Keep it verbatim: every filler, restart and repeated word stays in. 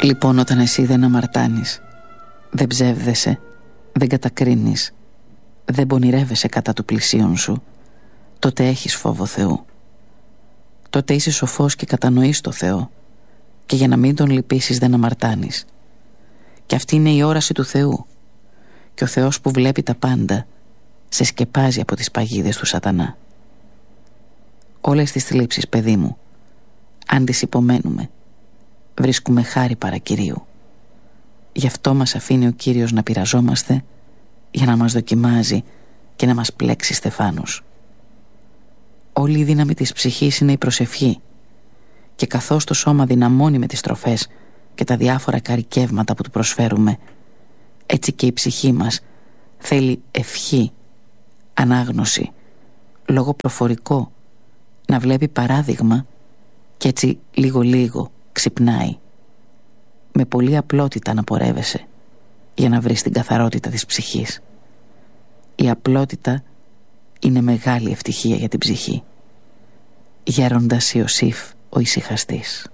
Λοιπόν, όταν εσύ δεν αμαρτάνεις, δεν ψεύδεσαι, δεν κατακρίνεις, δεν πονηρεύεσαι κατά του πλησίον σου, τότε έχεις φόβο Θεού. Τότε είσαι σοφός και κατανοείς το Θεό, και για να μην τον λυπήσεις δεν αμαρτάνεις. Και αυτή είναι η όραση του Θεού. Και ο Θεός που βλέπει τα πάντα σε σκεπάζει από τις παγίδες του σατανά. Όλες τις θλίψεις, παιδί μου, αν τις υπομένουμε, βρίσκουμε χάρη παρά Κυρίου. Γι' αυτό μας αφήνει ο Κύριος να πειραζόμαστε, για να μας δοκιμάζει και να μας πλέξει στεφάνους. Όλη η δύναμη της ψυχής είναι η προσευχή, και καθώς το σώμα δυναμώνει με τις τροφές και τα διάφορα καρικεύματα που του προσφέρουμε, έτσι και η ψυχή μας θέλει ευχή, ανάγνωση, λόγο προφορικό, να βλέπει παράδειγμα, και έτσι λίγο λίγο ξυπνάει. Με πολλή απλότητα να πορεύεσαι για να βρεις την καθαρότητα της ψυχής. Η απλότητα είναι μεγάλη ευτυχία για την ψυχή. Γέροντας Ιωσήφ ο ησυχαστής.